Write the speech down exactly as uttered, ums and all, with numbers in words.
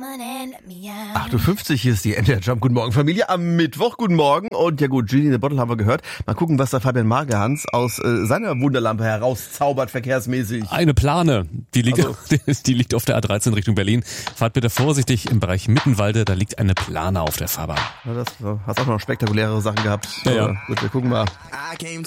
acht Uhr fünfzig, hier ist die M D R Jump. Guten Morgen, Familie. Am Mittwoch, guten Morgen. Und ja gut, Genie in the Bottle haben wir gehört. Mal gucken, was da Fabian Margehans aus äh, seiner Wunderlampe herauszaubert, verkehrsmäßig. Eine Plane, die liegt, Also. die liegt auf der A dreizehn Richtung Berlin. Fahrt bitte vorsichtig im Bereich Mittenwalde, da liegt eine Plane auf der Fahrbahn. Ja, das, hast auch noch spektakuläre Sachen gehabt. Ja, ja. Aber gut, wir gucken mal.